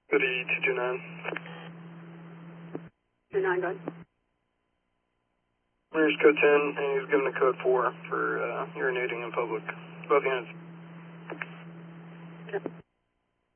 City 229. 29, go ahead. Here's code 10, and he's given a code 4 for urinating in public. Both units. Okay.